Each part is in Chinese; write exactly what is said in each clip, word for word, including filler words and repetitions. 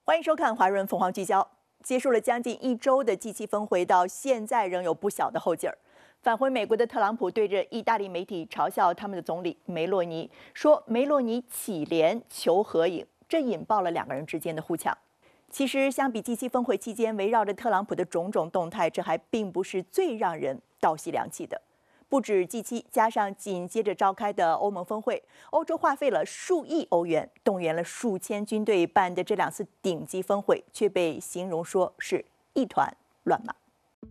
欢迎收看《华润凤凰聚焦》。结束了将近一周的 G 七 峰会，到现在仍有不小的后劲儿。返回美国的特朗普对着意大利媒体嘲笑他们的总理梅洛尼，说梅洛尼乞怜求合影，这引爆了两个人之间的互呛。其实，相比 G 七 峰会期间围绕着特朗普的种种动态，这还并不是最让人倒吸凉气的。不止 G 七， 加上紧接着召开的欧盟峰会，欧洲花费了数亿欧元，动员了数千军队办的这两次顶级峰会，却被形容说是一团乱麻。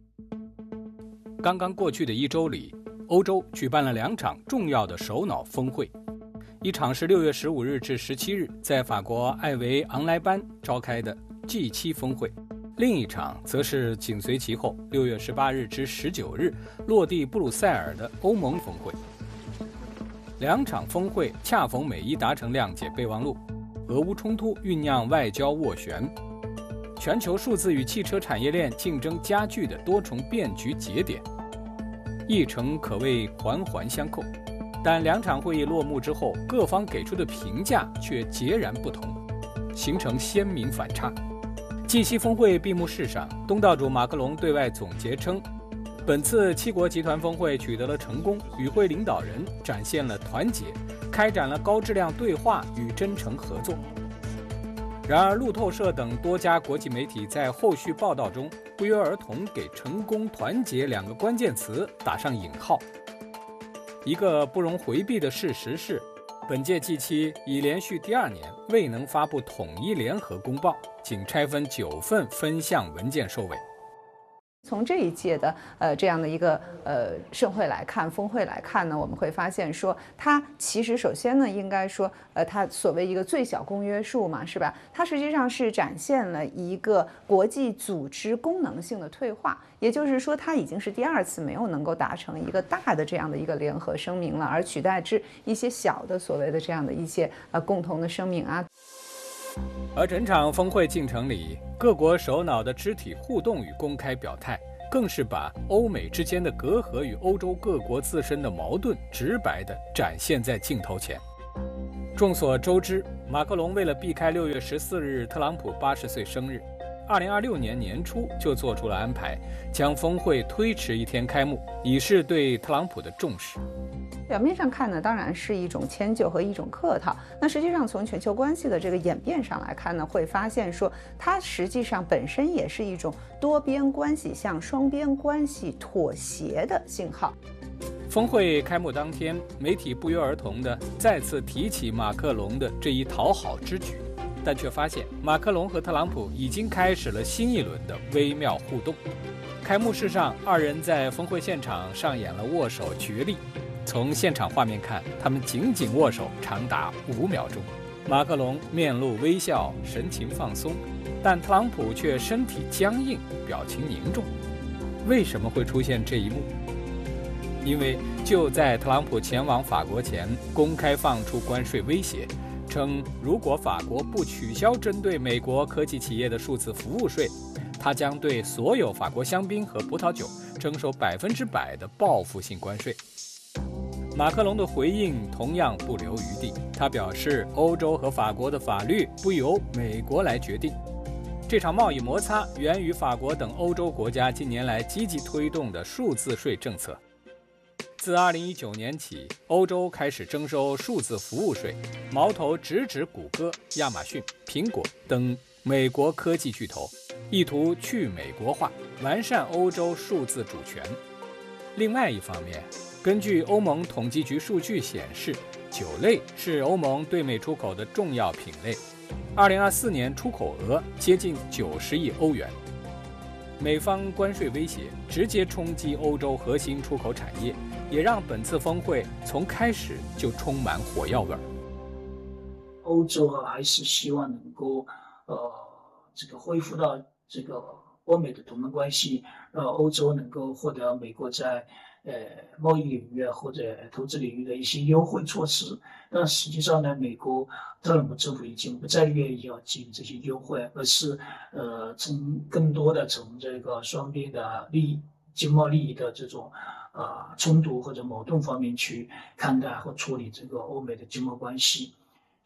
刚刚过去的一周里，欧洲举办了两场重要的首脑峰会，一场是六月十五日至十七日在法国艾维昂莱班召开的 G 七 峰会。另一场则是紧随其后，六月十八日至十九日落地布鲁塞尔的欧盟峰会。两场峰会恰逢美伊达成谅解备忘录，俄乌冲突酝酿外交斡旋，全球数字与汽车产业链竞争加剧的多重变局节点，议程可谓环环相扣。但两场会议落幕之后，各方给出的评价却截然不同，形成鲜明反差。G 七 峰会闭幕式上，东道主马克龙对外总结称，本次七国集团峰会取得了成功，与会领导人展现了团结，开展了高质量对话与真诚合作。然而，路透社等多家国际媒体在后续报道中不约而同给成功、团结两个关键词打上引号。一个不容回避的事实是，本届 G 七 已连续第二年未能发布统一联合公报，仅拆分九份分项文件收尾。 从这一届的呃这样的一个呃盛会来看，峰会来看呢，我们会发现说，它其实首先呢，应该说，呃，它所谓一个最小公约数嘛，是吧？它实际上是展现了一个国际组织功能性的退化，也就是说，它已经是第二次没有能够达成一个大的这样的一个联合声明了，而取代之一些小的所谓的这样的一些呃共同的声明啊。 而整场峰会进程里，各国首脑的肢体互动与公开表态，更是把欧美之间的隔阂与欧洲各国自身的矛盾直白地展现在镜头前。众所周知，马克龙为了避开六月十四日特朗普八十岁生日，二零二六年年初就做出了安排，将峰会推迟一天开幕，以示对特朗普的重视。 表面上看呢，当然是一种迁就和一种客套。那实际上从全球关系的这个演变上来看呢，会发现说，它实际上本身也是一种多边关系向双边关系妥协的信号。 峰会开幕当天，媒体不约而同地再次提起马克龙的这一讨好之举，但却发现马克龙和特朗普已经开始了新一轮的微妙互动。开幕式上，二人在峰会现场上演了握手角力。从现场画面看，他们紧紧握手长达五秒钟。马克龙面露微笑，神情放松，但特朗普却身体僵硬，表情凝重。为什么会出现这一幕？因为就在特朗普前往法国前，公开放出关税威胁，称如果法国不取消针对美国科技企业的数字服务税，他将对所有法国香槟和葡萄酒征收百分之百的报复性关税。马克龙的回应同样不留余地，他表示欧洲和法国的法律不由美国来决定。这场贸易摩擦源于法国等欧洲国家近年来积极推动的数字税政策。自二零一九年起，欧洲开始征收数字服务税，矛头直指谷歌、亚马逊、苹果等美国科技巨头，意图去美国化，完善欧洲数字主权。另外一方面，根据欧盟统计局数据显示，酒类是欧盟对美出口的重要品类，二零二四年出口额接近九十亿欧元。美方关税威胁直接冲击欧洲核心出口产业，也让本次峰会从开始就充满火药味儿。 欧洲啊，还是希望能够呃这个恢复到这个欧美的同盟关系，让欧洲能够获得美国在呃贸易领域或者投资领域的一些优惠措施。但实际上呢，美国特朗普政府已经不再愿意要给予这些优惠，而是呃从更多的从这个双边的利益、经贸利益的这种呃冲突或者矛盾方面去看待和处理这个欧美的经贸关系。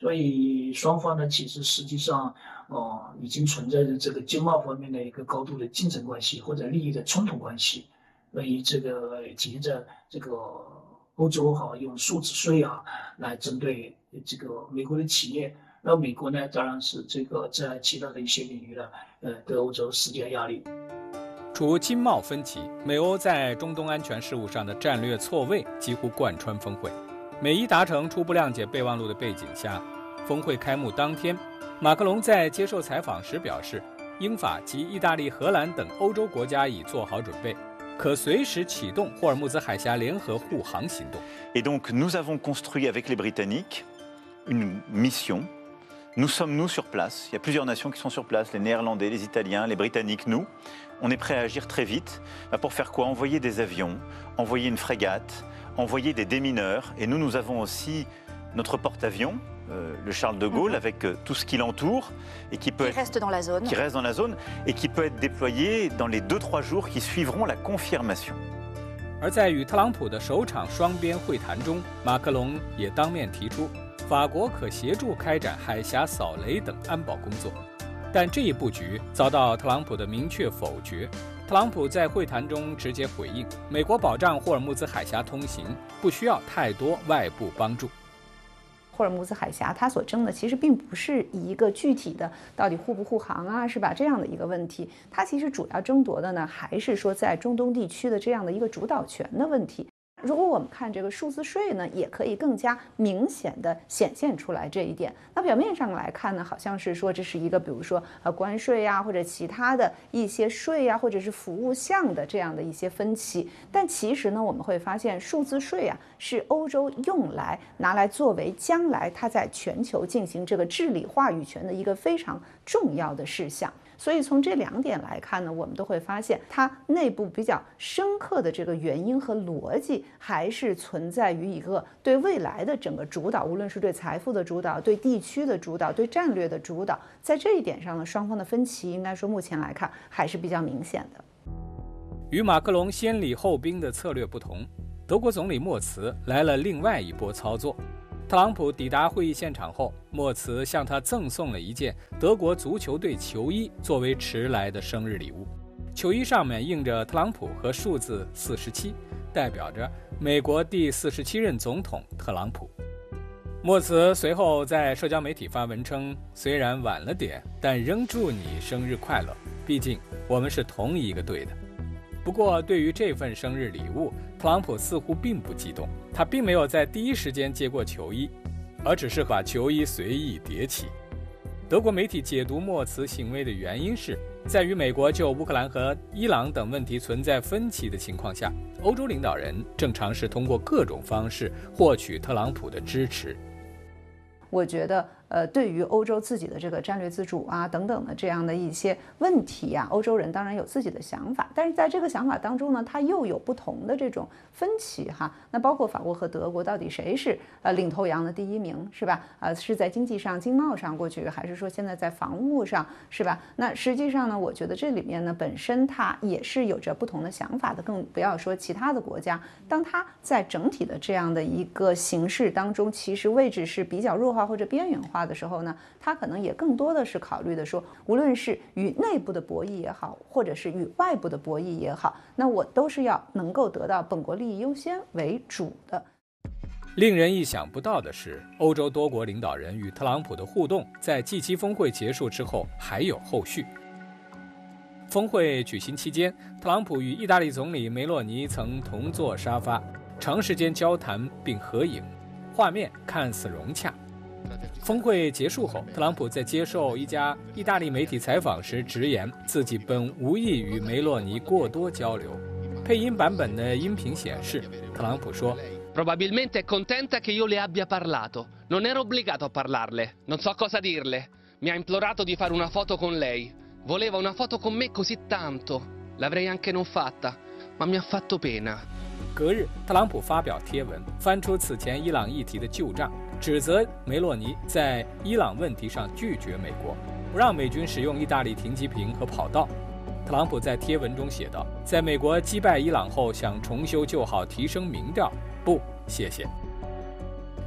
所以双方呢，其实实际上，呃，已经存在着这个经贸方面的一个高度的竞争关系或者利益的冲突关系。所以这个体现在这个欧洲哈用数字税啊来针对这个美国的企业，那美国呢当然是这个在其他的一些领域呢，呃，对欧洲施加压力。 除经贸分歧，美欧在中东安全事务上的战略错位几乎贯穿峰会。美伊达成初步谅解备忘录的背景下，峰会开幕当天，马克龙在接受采访时表示，英法及意大利、荷兰等欧洲国家已做好准备，可随时启动霍尔木兹海峡联合护航行动。 Et donc nous avons construit avec les Britanniques une mission. Nous sommes nous sur place. Il y a plusieurs nations qui sont sur place, les Néerlandais, les Italiens, les Britanniques, nous. On est prêt à agir très vite. Pour faire quoi? Envoyer des avions, envoyer une frégate, envoyer des démineurs. Et nous, nous avons aussi notre porte-avions, euh, le Charles de Gaulle, mm-hmm. avec euh, tout ce qui l'entoure et qui peut qui être, reste dans la zone, qui reste dans la zone et qui peut être déployé dans les deux trois jours qui suivront la confirmation. 而在与特朗普的首场双边会谈中，马克龙也当面提出，法国可协助开展海峡扫雷等安保工作。但这一布局遭到特朗普的明确否决。特朗普在会谈中直接回应，美国保障霍尔木兹海峡通行不需要太多外部帮助。 霍尔木兹海峡它所争的其实并不是一个具体的到底护不护航啊，是吧？这样的一个问题，它其实主要争夺的呢，还是说在中东地区的这样的一个主导权的问题。如果我们看这个数字税呢，也可以更加明显的显现出来这一点。那表面上来看呢，好像是说这是一个，比如说呃关税呀，或者其他的一些税呀，或者是服务项的这样的一些分歧。但其实呢，我们会发现数字税啊，是欧洲用来拿来作为将来它在全球进行这个治理话语权的一个非常重要的事项。所以从这两点来看呢，我们都会发现它内部比较深刻的这个原因和逻辑，还是存在于一个对未来的整个主导，无论是对财富的主导、对地区的主导、对战略的主导，在这一点上呢，双方的分歧应该说目前来看还是比较明显的。 与马克龙先礼后兵的策略不同，德国总理默茨来了另外一波操作。特朗普抵达会议现场后，默茨向他赠送了一件德国足球队球衣作为迟来的生日礼物。球衣上面印着特朗普和数字四十七，代表着美国第四十七任总统特朗普。默茨随后在社交媒体发文称，虽然晚了点，但仍祝你生日快乐，毕竟我们是同一个队的。不过对于这份生日礼物，特朗普似乎并不激动，他并没有在第一时间接过球衣，而只是把球衣随意叠起。德国媒体解读默茨行为的原因是，在与美国就乌克兰和伊朗等问题存在分歧的情况下，欧洲领导人正尝试通过各种方式获取特朗普的支持。 我觉得呃，对于欧洲自己的这个战略自主啊等等的这样的一些问题啊，欧洲人当然有自己的想法，但是在这个想法当中呢，它又有不同的这种分歧哈。那包括法国和德国到底谁是呃领头羊的第一名，是吧？呃，是在经济上、经贸上过去，还是说现在在防务上，是吧？那实际上呢，我觉得这里面呢本身它也是有着不同的想法的，更不要说其他的国家，当它在整体的这样的一个形势当中，其实位置是比较弱化或者边缘化的时候呢，他可能也更多的是考虑的说，无论是与内部的博弈也好，或者是与外部的博弈也好，那我都是要能够得到本国利益优先为主的。 令人意想不到的是，欧洲多国领导人与特朗普的互动在 G 七 峰会结束之后还有后续。峰会举行期间，特朗普与意大利总理梅洛尼曾同坐沙发，长时间交谈并合影，画面看似融洽。峰会结束后，特朗普在接受一家意大利媒体采访时直言，自己本无意与梅洛尼过多交流。配音版本的音频显示，特朗普说 Probabilmente è contenta che io le abbia parlato. Non ero obbligato a parlarle. Non so cosa dirle. Mi ha implorato di fare una foto con lei. Voleva una foto con me così tanto. L'avrei anche non fatta, ma mi ha fatto pena. 隔日，特朗普发表贴文，翻出此前伊朗议题的旧账，指责梅洛尼在伊朗问题上拒绝美国，不让美军使用意大利停机坪和跑道。特朗普在贴文中写道，在美国击败伊朗后，想重修旧好，提升民调，不，谢谢。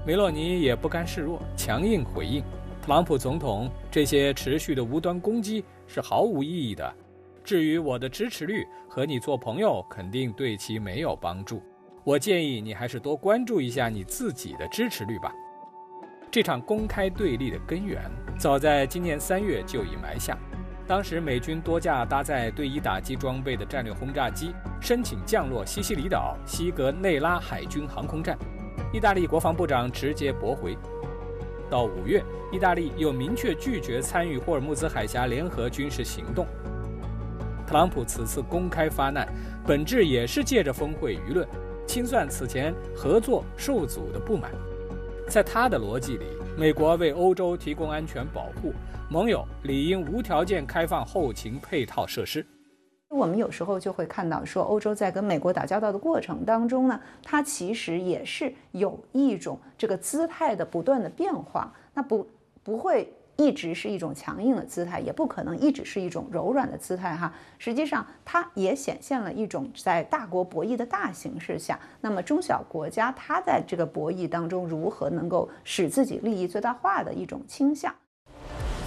梅洛尼也不甘示弱，强硬回应特朗普总统这些持续的无端攻击是毫无意义的。至于我的支持率，和你做朋友肯定对其没有帮助。我建议你还是多关注一下你自己的支持率吧。这场公开对立的根源，早在今年三月就已埋下。当时美军多架搭载对伊打击装备的战略轰炸机申请降落西西里岛西格内拉海军航空站，意大利国防部长直接驳回。到五月，意大利又明确拒绝参与霍尔木兹海峡联合军事行动。特朗普此次公开发难，本质也是借着峰会舆论清算此前合作受阻的不满。在他的逻辑里，美国为欧洲提供安全保护，盟友理应无条件开放后勤配套设施。 我们有时候就会看到说，欧洲在跟美国打交道的过程当中呢，它其实也是有一种这个姿态的不断的变化，那不不会一直是一种强硬的姿态，也不可能一直是一种柔软的姿态哈。实际上，它也显现了一种在大国博弈的大形势下，那么中小国家它在这个博弈当中如何能够使自己利益最大化的一种倾向。